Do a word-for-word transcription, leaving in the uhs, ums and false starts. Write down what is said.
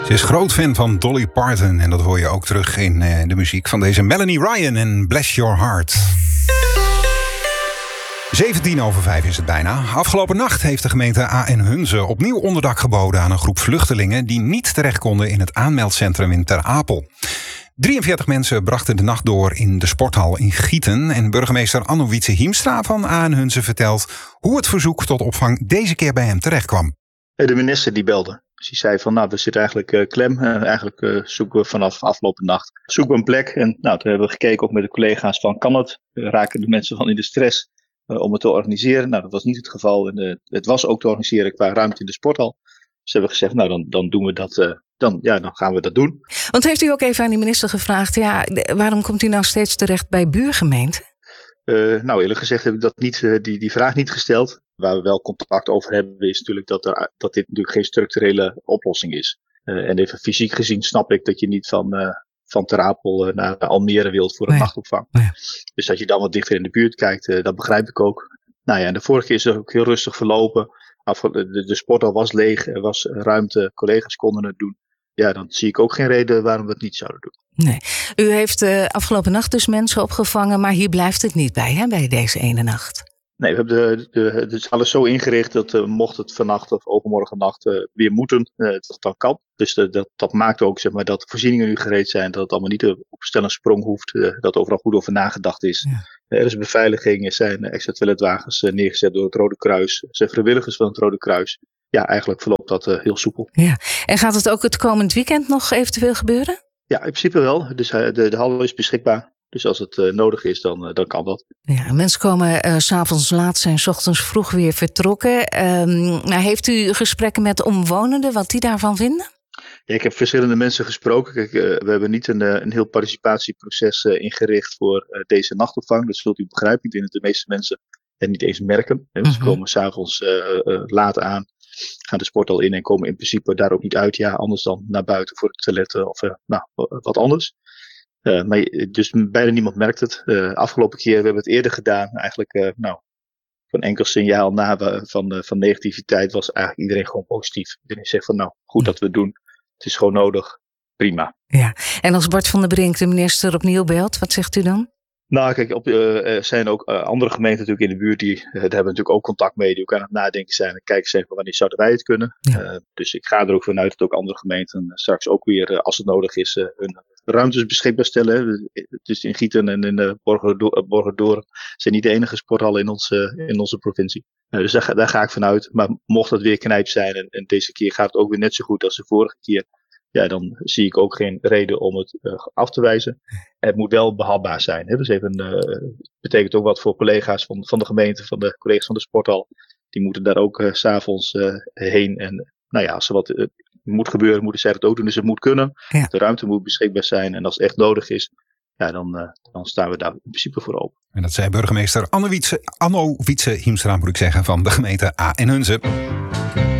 Ze is groot fan van Dolly Parton en dat hoor je ook terug in uh, de muziek van deze Melanie Ryan en Bless Your Heart. zeventien over vijf is het bijna. Afgelopen nacht heeft de gemeente A en Hunze opnieuw onderdak geboden aan een groep vluchtelingen die niet terecht konden in het aanmeldcentrum in Ter Apel. drieënveertig mensen brachten de nacht door in de sporthal in Gieten. En burgemeester Anno Wietse Hiemstra van A en Hunze vertelt hoe het verzoek tot opvang deze keer bij hem terecht kwam. De minister die belde. Dus die zei van, nou, we zitten eigenlijk uh, klem. Uh, eigenlijk uh, zoeken we vanaf afgelopen nacht zoeken we een plek. En nou, toen hebben we gekeken ook met de collega's van, kan het? Uh, raken de mensen van in de stress uh, om het te organiseren? Nou, dat was niet het geval. En, uh, het was ook te organiseren qua ruimte in de sporthal. Dus hebben we gezegd, nou, dan, dan doen we dat. Uh, dan, ja, dan gaan we dat doen. Want heeft u ook even aan die minister gevraagd, ja, waarom komt u nou steeds terecht bij buurgemeenten? Uh, nou, eerlijk gezegd heb ik dat niet, uh, die, die vraag niet gesteld. Waar we wel contact over hebben is natuurlijk dat, er, dat dit natuurlijk geen structurele oplossing is. Uh, en even fysiek gezien snap ik dat je niet van, uh, van Ter Apel uh, naar Almere wilt voor een nee. nachtopvang. Nee. Dus dat je dan wat dichter in de buurt kijkt, uh, dat begrijp ik ook. Nou ja, en de vorige keer is het ook heel rustig verlopen. De, de sporthal was leeg, er was ruimte, collega's konden het doen. Ja, dan zie ik ook geen reden waarom we het niet zouden doen. Nee. U heeft uh, afgelopen nacht dus mensen opgevangen, maar hier blijft het niet bij, hè, bij deze ene nacht. Nee, we hebben de, de, het is alles zo ingericht dat uh, mocht het vannacht of overmorgen nacht uh, weer moeten, uh, dat dan kan. Dus de, dat, dat maakt ook zeg maar, dat de voorzieningen nu gereed zijn, dat het allemaal niet op stel en sprong hoeft, uh, dat overal goed over nagedacht is. Ja. Uh, er is beveiliging, er zijn extra toiletwagens uh, neergezet door het Rode Kruis, er zijn vrijwilligers van het Rode Kruis. Ja, eigenlijk verloopt dat uh, heel soepel. Ja. En gaat het ook het komend weekend nog eventueel gebeuren? Ja, in principe wel. Dus uh, de, de hal is beschikbaar. Dus als het uh, nodig is, dan, uh, dan kan dat. Ja, mensen komen uh, 's avonds laat, zijn 's ochtends vroeg weer vertrokken. Um, nou, heeft u gesprekken met omwonenden, wat die daarvan vinden? Ja, ik heb verschillende mensen gesproken. Kijk, uh, we hebben niet een, uh, een heel participatieproces uh, ingericht voor uh, deze nachtopvang. Dat zult u begrijpen. Ik denk dat de meeste mensen het niet eens merken. Hè? Mm-hmm. Ze komen 's avonds uh, uh, laat aan, gaan de sporthal in en komen in principe daar ook niet uit. Ja, anders dan naar buiten voor het toilet of uh, nou, wat anders. Uh, maar dus bijna niemand merkt het. Uh, afgelopen keer, we hebben het eerder gedaan. Eigenlijk, uh, nou, van enkel signaal na van, uh, van negativiteit was eigenlijk iedereen gewoon positief. Iedereen zegt van, nou, goed dat we het doen. Het is gewoon nodig. Prima. Ja, en als Bart van der Brink de minister opnieuw belt, wat zegt u dan? Nou, kijk, op, uh, er zijn ook uh, andere gemeenten natuurlijk in de buurt die, uh, daar hebben we natuurlijk ook contact mee, die ook aan het nadenken zijn en kijken zijn van wanneer zouden wij het kunnen. Ja. Uh, dus ik ga er ook vanuit dat ook andere gemeenten uh, straks ook weer, uh, als het nodig is, uh, hun ruimtes beschikbaar stellen. Dus in Gieten en in uh, Borgerdoorn zijn niet de enige sporthallen in onze, in onze provincie. Uh, dus daar, daar ga ik vanuit. Maar mocht dat weer knijp zijn en, en deze keer gaat het ook weer net zo goed als de vorige keer, ja, dan zie ik ook geen reden om het uh, af te wijzen. Het moet wel behapbaar zijn. Hè? Dus even, uh, betekent ook wat voor collega's van, van de gemeente, van de collega's van de sporthal. Die moeten daar ook uh, 's avonds uh, heen. En nou ja, als er wat uh, moet gebeuren, moeten zij dat ook doen. Dus het moet kunnen. Ja. De ruimte moet beschikbaar zijn. En als het echt nodig is, ja, dan, uh, dan staan we daar in principe voor open. En dat zei burgemeester Anno Wietse, Anno Wietse Hiemstra, moet ik zeggen, van de gemeente A en Hunze.